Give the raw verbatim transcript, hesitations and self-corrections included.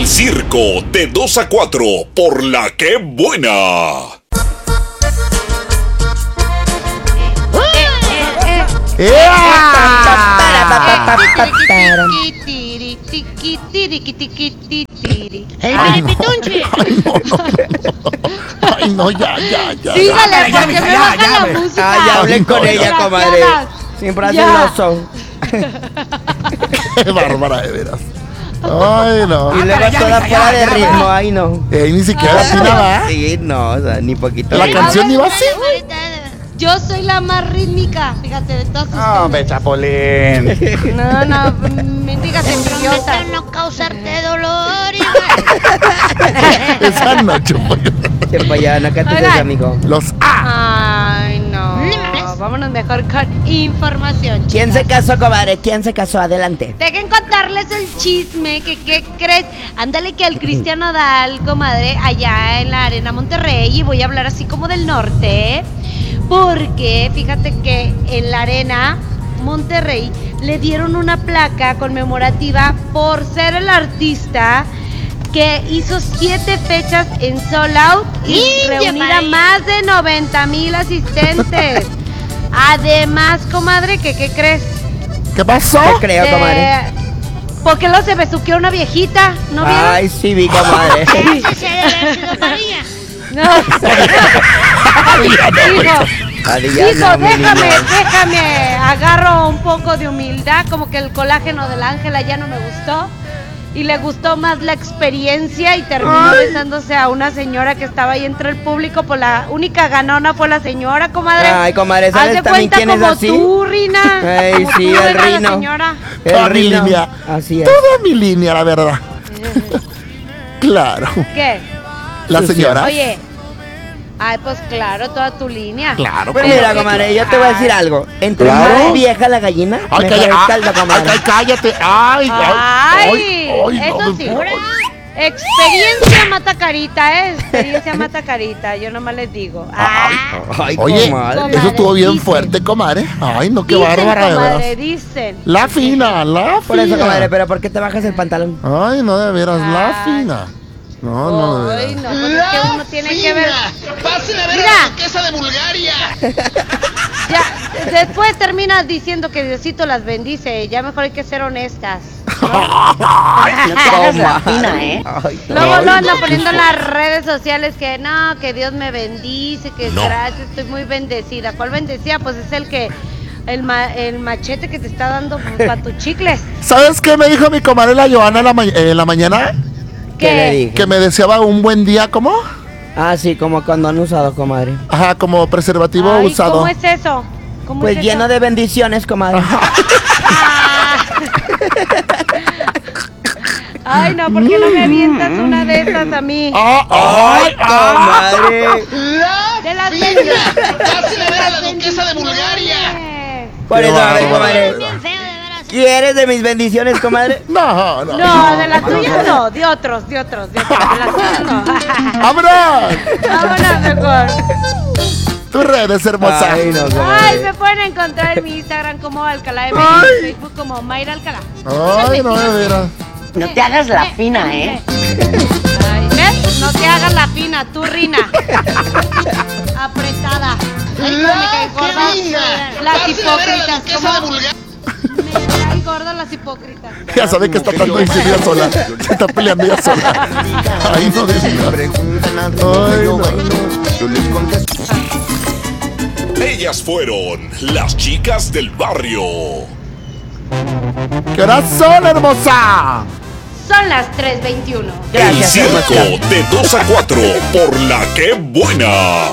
El circo de dos a cuatro por La Que Buena. ¡Ay, Pitunchi! Ay, no, ya, ya, ya. Sígale, porque me baja la música. Ah, ya hablé con ella, comadre. Siempre hace el oso. Qué bárbara, de veras. Ay, no. Y luego toda fuera de ritmo, ay, no. Eh, ni siquiera atinaba. Sí, no, o sea, ni poquito. La canción iba así. Yo soy la más rítmica, fíjate, de todas ustedes. No, ve, Chapulín. No, no, mendigas envidiosas. No causarte dolor. Esa noche, pollo. Ya, no cantes eso, amigo. Los A. Ay, no. Vámonos mejor con información. ¿Quién se casó, comadre? ¿Quién se casó? Adelante. Dejen contarles el chisme, que qué crees. Ándale que el Cristian Nodal, comadre, allá en la Arena Monterrey, y voy a hablar así como del norte, porque fíjate que en la Arena Monterrey le dieron una placa conmemorativa por ser el artista que hizo siete fechas en Sold Out y reunir a más de noventa mil asistentes. Además, comadre, ¿qué, qué crees? ¿Qué pasó? ¿Qué creo, comadre? ¿Por qué lo se besuqueó una viejita? ¿No vieron? Ay, sí vi, comadre. Ese se debe haber sido María. No. Hijo, Adriana, hijo, mi déjame, niña. déjame. Agarro un poco de humildad, como que el colágeno de la Ángela ya no me gustó. Y le gustó más la experiencia y terminó Ay. besándose a una señora que estaba ahí entre el público. Pues la única ganona fue la señora, comadre. Ay, comadre, ¿sabes Haz de también cuenta quién es como así? tú, Rina. Ay, Como sí, tú el era la Rino. señora. Toda El mi Rino. línea. Así es. Toda mi línea, la verdad. Claro. ¿Qué? La Sucia. señora. Oye. Ay, pues claro, toda tu línea. Claro, Pues comadre. mira, comadre, yo te voy a decir algo. Entre Claro. más vieja la gallina, Ay, mejor calla- el ah, caldo, ay, comadre. ay, cállate. Ay, Ay, ay, ay, eso no, sí. no. Experiencia mata carita, ¿eh? Experiencia mata carita, yo nomás les digo. Ay, Ay, Oye, comadre. comadre, eso estuvo bien dicen. fuerte, comadre. Ay, no, qué Dicen, bárbara, de comadre, veras. dicen. La fina, la Por eso, fina. comadre, pero ¿por qué te bajas el pantalón? Ay, no, de veras, la Ay. fina. No, no, de Ay, veras. no, pues es que uno tiene que ver. ¡Pásenle a ver Mira. a la duquesa de Bulgaria! Ya, después terminas diciendo que Diosito las bendice. Ya mejor hay que ser honestas. Toma. ¿eh? Ay, Luego Ay, lo andan no, poniendo en hijo. las redes sociales que no, que Dios me bendice, que No. gracias, estoy muy bendecida. ¿Cuál bendecida? Pues es el que, el, ma- el machete que te está dando para tus chicles. ¿Sabes qué me dijo mi comadre la Joana en la, ma- en la mañana? ¿Qué le dije? Que me deseaba un buen día, ¿cómo? Ah, sí, como cuando han usado, comadre. Ajá, como preservativo Ay, usado. ¿cómo es eso? ¿Cómo Pues es lleno eso? de bendiciones, comadre. Ah. Ay, no, ¿por qué no me avientas una de esas a mí? Ah, ay, ah. Comadre. ¡La De las fina! bendiciones. ¡Pásenle a ver a la duquesa de Bulgaria! Por Qué eso, a ver, bárbaro, comadre. de verdad. Bien feo, de veras. ¿Quieres de mis bendiciones, comadre? No, no. No, de las tuyas no, de otros, de otros, de otros, de las tuyas no. ¡Vámonos! Vámonos mejor. Tus redes, hermosa. Ay, no, Ay, comadre. me pueden encontrar en mi Instagram como Alcalá M, Ay. en Facebook como Mayra Alcalá. Ay, no, de veras. No te hagas la fina, ¿eh? Ay, ¿ves? No te hagas la fina, tú, Rina. Apretada. Ay, cómo me caen gordas las ¡Pásenle a ver a la hipócritas. duquesa de ¿Cómo Bulgaria! me caen gordas las hipócritas? Ya sabe que está tanto diciendo ella sola. Se está peleando ella sola. Ay, no, de veras. Ay, no. Ellas fueron las chicas del barrio. ¿Qué horas son, hermosa? Son las tres veintiuno. Gracias, El circo hermosa. de dos a cuatro por La Que Buena.